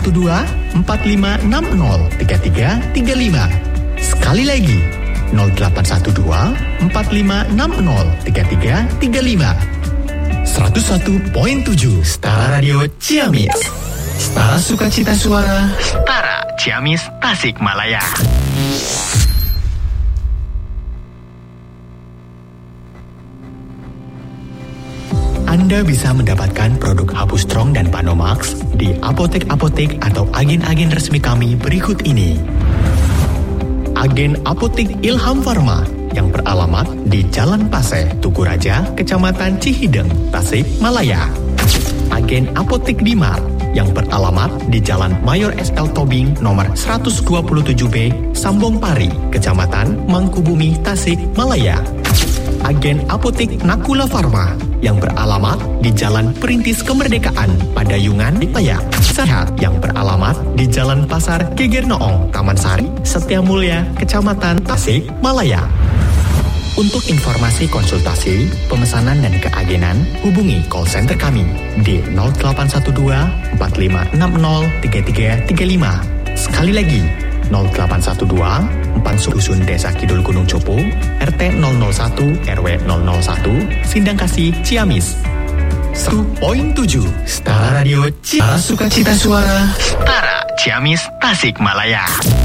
0812-4560-3335. Sekali lagi, 0812-4560-3335. 101.7 Setara Radio Ciamis. Setara Sukacita Suara. Setara Ciamis Tasikmalaya. Anda bisa mendapatkan produk Hapus Strong dan Panomax di apotek-apotek atau agen-agen resmi kami berikut ini. Agen Apotek Ilham Pharma yang beralamat di Jalan Paseh, Tugu Raja, Kecamatan Cihideng, Tasikmalaya. Agen Apotek Dimar yang beralamat di Jalan Mayor SL Tobing nomor 127B, Sambong Pari, Kecamatan Mangkubumi, Tasikmalaya. Agen Apotek Nakula Pharma yang beralamat di Jalan Perintis Kemerdekaan, Padayungan, Payak. Sehat yang beralamat di Jalan Pasar Geger Noong, Taman Sari, Setiamulya, Kecamatan Tasikmalaya. Untuk informasi konsultasi, pemesanan dan keagenan, hubungi call center kami di 0812 4560 3335. Sekali lagi, 0812 Dusun Desa Kidul Gunung Copo, RT 001 RW 001, Sindang Kasih, Ciamis. 1.7 Setara Radio Ciamis. Sukacita Suara. Setara Ciamis Tasikmalaya.